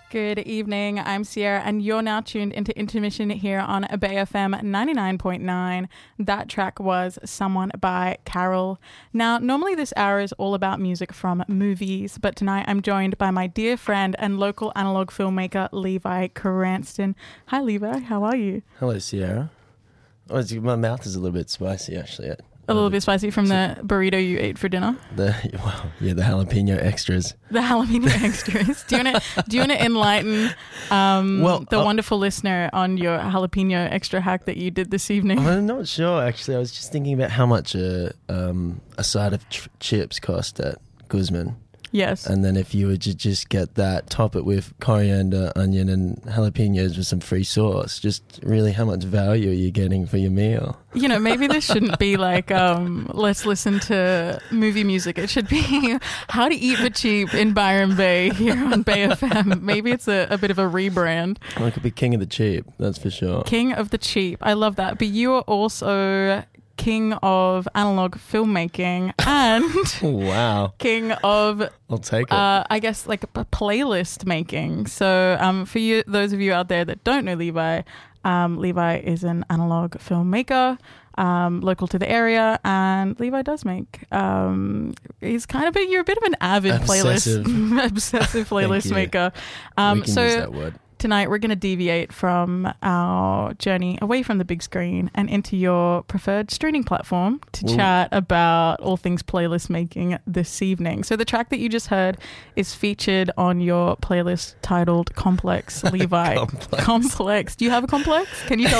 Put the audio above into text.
Good evening, I'm Sierra and you're now tuned into Intermission here on Bay FM 99.9. That track was Someone by Carol. Now, normally this hour is all about music from movies, but tonight I'm joined by my dear friend and local analog filmmaker, Levi Cranston. Hi Levi, how are you? Hello Sierra. My mouth is a little bit spicy actually. A little bit spicy from the burrito you ate for dinner? The jalapeno extras. The jalapeno extras. Do you want to enlighten the wonderful listener on your jalapeno extra hack that you did this evening? I'm not sure actually. I was just thinking about how much a side of chips cost at Guzman. Yes. And then if you were to just get that, top it with coriander, onion and jalapenos with some free sauce, just really how much value are you getting for your meal? You know, maybe this shouldn't be like, let's listen to movie music. It should be how to eat for cheap in Byron Bay here on Bay FM. Maybe it's a bit of a rebrand. Well, it could be king of the cheap, that's for sure. King of the cheap. I love that. But you are also king of analog filmmaking and wow, king of I'll take it. I guess like playlist making. So for you, those of you out there that don't know Levi, Levi is an analog filmmaker local to the area, and Levi does make he's you're a bit of an avid obsessive playlist maker. We can use that word. Tonight we're going to deviate from our journey away from the big screen and into your preferred streaming platform to chat about all things playlist making this evening. So the track that you just heard is featured on your playlist titled Complex, Levi. Complex. Do you have a complex? Can you tell